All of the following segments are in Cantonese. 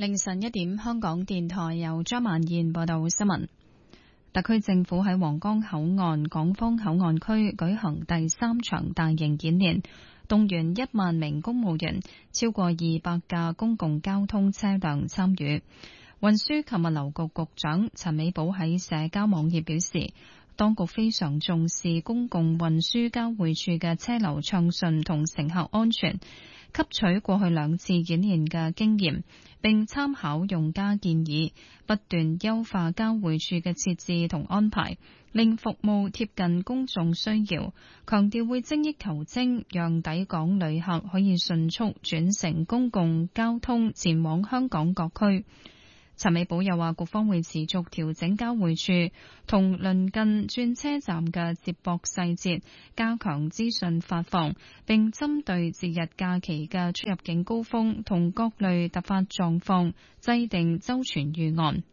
凌晨1點，香港電台由張曼燕報道新聞。特區政府喺皇崗口岸、港方口岸區舉行第3場大型演練，動員1萬名公務員，超過200架公共交通車輛參與。運輸及物流局局長陳美寶喺社交網頁表示，當局非常重視公共運輸交匯處嘅車流暢順同乘客安全，吸取過去2次演練嘅經驗，並參考用家建議，不斷優化交匯處嘅設置同安排，令服務貼近公眾需要。強調會精益求精，讓抵港旅客可以迅速轉乘公共交通前往香港各區。陳美寶又話，局方會持續調整交匯處同鄰近轉車站嘅接駁細節，加強資訊發放，並針對節日假期嘅出入境高峰同各類突發狀況，制定周全預案。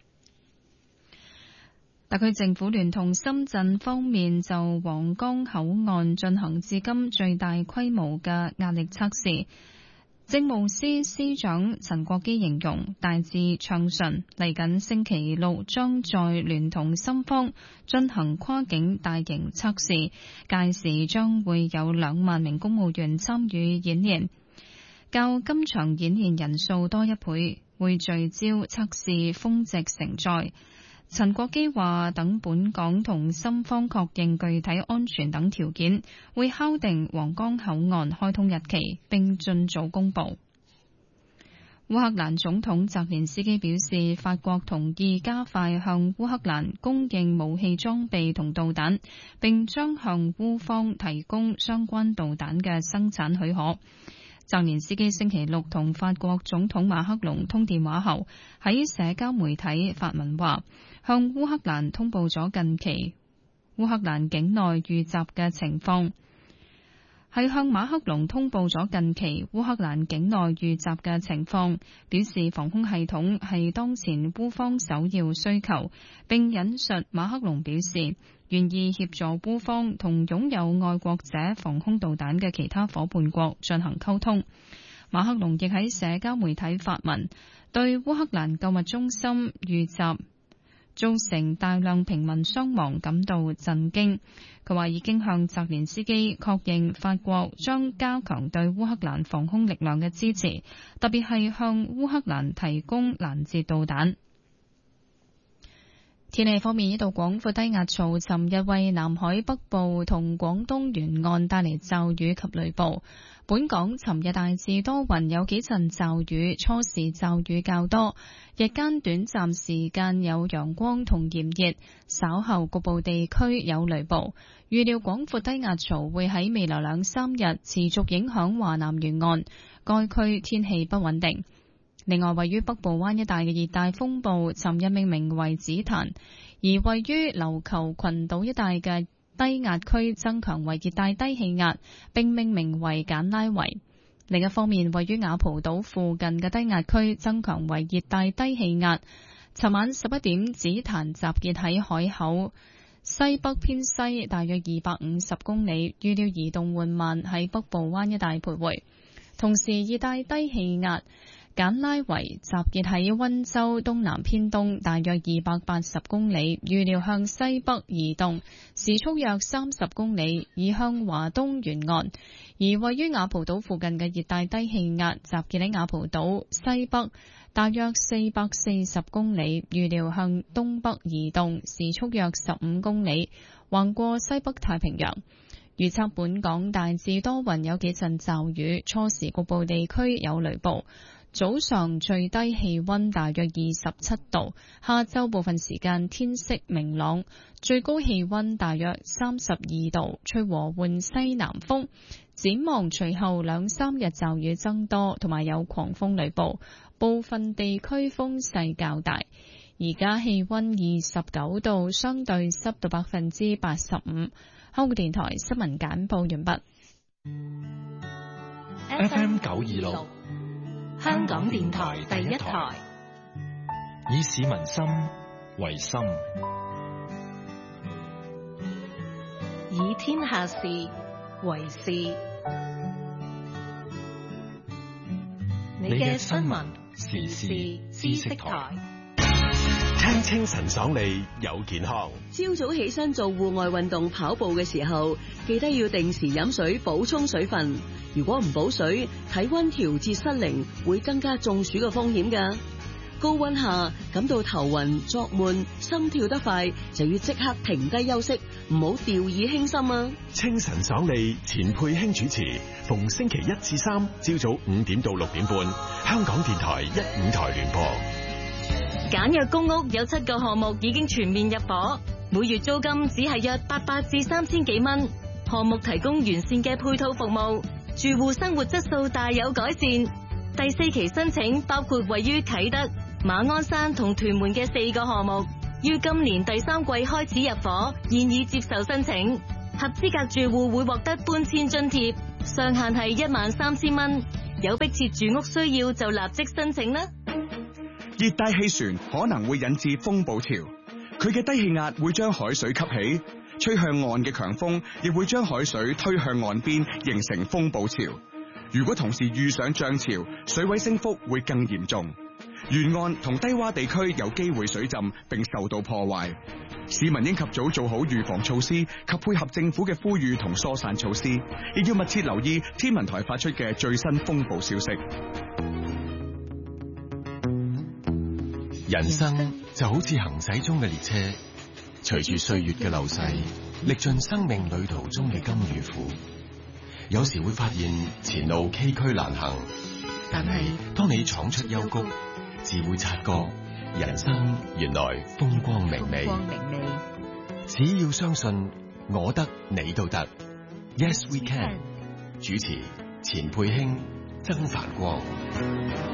特區政府聯同深圳方面就皇崗口岸進行至今最大規模嘅壓力測試。政務司司長陳國基形容大致暢順，嚟緊星期六將再聯同深方進行跨境大型測試，屆時將會有2萬名公務員參與演練，較今場演練人數多1倍，會聚焦測試峰值承載。陳國基話，等本港同深方確認具體安全等條件，會敲定皇崗口岸開通日期，並盡早公佈。烏克蘭總統澤連斯基表示，法國同意加快向烏克蘭供應武器裝備同導彈，並將向烏方提供相關導彈嘅生產許可。澤連斯基星期六同法國總統馬克龍通電話後，喺社交媒體發文話，向烏克蘭通報咗近期烏克蘭境內遇襲嘅情況，係向馬克龍通報咗近期烏克蘭境內遇襲嘅情況，表示防空系統係當前烏方首要需求，並引述馬克龍表示，願意協助烏方同擁有愛國者防空導彈嘅其他夥伴國進行溝通。馬克龍亦喺社交媒體發文，對烏克蘭購物中心遇襲造成大量平民傷亡感到震驚。佢話已經向澤連斯基確認法國將加強對烏克蘭防空力量嘅支持，特別係向烏克蘭提供攔截導彈。天氣方面，一道廣闊低壓槽尋日為南海北部同廣東沿岸帶嚟驟雨及雷暴。本港尋日大致多雲，有幾陣驟雨，初時驟雨較多，日間短暫時間有陽光同炎熱，稍後局部地區有雷暴。預料廣闊低壓槽會喺未來2-3日持續影響華南沿岸，該區天氣不穩定。另外，位於北部灣一帶嘅熱帶風暴，尋日命名為紫檀，而位於琉球群島一帶嘅低壓區增強為熱帶低氣壓，並命名為簡拉維。另一方面，位於雅蒲島附近嘅低壓區增強為熱帶低氣壓。尋晚11點，紫檀集結喺海口西北偏西大約250公里，預料移動緩慢喺北部灣一帶徘徊。同時，熱帶低氣壓簡拉維集結喺溫州東南偏東大約280公里，預料向西北移動，時速約30公里，移向華東沿岸。而位於雅蒲島附近嘅熱帶低氣壓集結喺雅蒲島西北大約440公里，預料向東北移動，時速約15公里，橫過西北太平洋。預測本港大致多雲，有幾陣驟雨，初時局部地區有雷暴。早上最低氣溫大約27度，下晝部分時間天色明朗，最高氣溫大約32度，吹和緩西南風。展望隨後2-3日驟雨增多，同埋有狂風雷暴，部分地區風勢較大。而家氣溫29度，相對濕度85%。香港電台新聞簡報完畢。FM 926。 香港電台第一台， 以市民心為心， 以天下事為事。你嘅新聞時事知識台， 聽清晨爽利有健康。 朝早起身做戶外運動跑步嘅時候，記得要定時飲水補充水分。如果唔補水，體溫調節失靈，會增加中暑嘅風險㗎。高溫下感到頭暈、作悶、心跳得快，就要即刻停低休息，唔好掉以輕心啊！ 清晨爽利，錢佩卿主持，逢星期1至3朝早5點到6點半，香港電台15台聯播。 簡約公屋有7個項目已經全面入伙，每月租金只係約800至3000幾蚊。項目提供完善嘅配套服務，住戶生活質素大有改善。第4期申請包括位於啟德、馬鞍山同屯門嘅4個項目，於今年第3季開始入伙，現已接受申請。合資格住戶會獲得搬遷津貼，上限係13000蚊。有迫切住屋需要就立即申請啦。 熱帶氣旋可能會引致風暴潮，佢嘅低氣壓會將海水吸起，吹向岸嘅強風亦會將海水推向岸邊，形成風暴潮。如果同時遇上漲潮，水位升幅會更嚴重，沿岸同低洼地區有機會水浸並受到破壞。市民應及早做好預防措施及配合政府嘅呼籲同疏散措施，亦要密切留意天文台發出嘅最新風暴消息。 人生就好似行駛中嘅列車，隨住歲月嘅流逝，歷盡生命旅途中嘅甘與苦。有時會發現前路崎嶇難行，但係當你闖出幽谷，自會察覺人生原來風光明媚。只要相信我得你都得。Yes we can。主持錢佩卿、曾繁光。